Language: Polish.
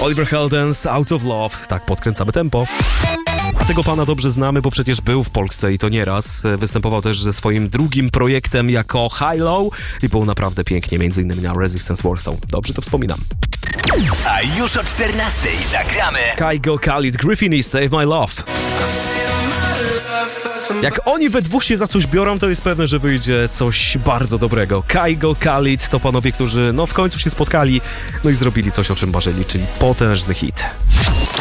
Oliver Heldens, Out of Love. Tak, podkręcamy tempo. A tego pana dobrze znamy, bo przecież był w Polsce i to nieraz. Występował też ze swoim drugim projektem jako High Low i był naprawdę pięknie, m.in. na Resistance Warsaw. Dobrze to wspominam. A już o 14:00 zagramy Kygo, Khalid, Griffin i Save My Love. Jak oni we dwóch się za coś biorą, to jest pewne, że wyjdzie coś bardzo dobrego. Kygo, Khalid to panowie, którzy w końcu się spotkali, no i zrobili coś, o czym marzyli, czyli potężny hit.